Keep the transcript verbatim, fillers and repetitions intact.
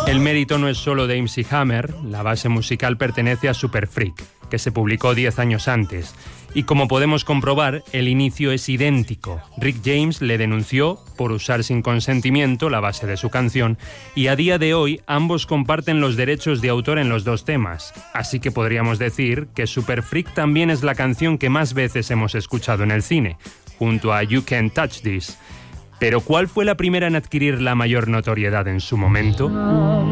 El mérito no es solo de M C Hammer, la base musical pertenece a Super Freak, que se publicó diez años antes. Y como podemos comprobar, el inicio es idéntico. Rick James le denunció por usar sin consentimiento la base de su canción y a día de hoy ambos comparten los derechos de autor en los dos temas. Así que podríamos decir que Super Freak también es la canción que más veces hemos escuchado en el cine, junto a You Can't Touch This. Pero ¿cuál fue la primera en adquirir la mayor notoriedad en su momento?